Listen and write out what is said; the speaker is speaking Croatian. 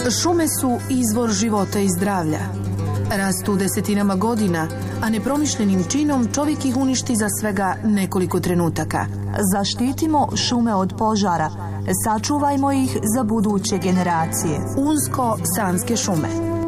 Šume su izvor života i zdravlja. Rastu desetinama godina, a nepromišljenim činom čovjek ih uništi za svega nekoliko trenutaka. Zaštitimo šume od požara, sačuvajmo ih za buduće generacije. Unsko-sanske šume.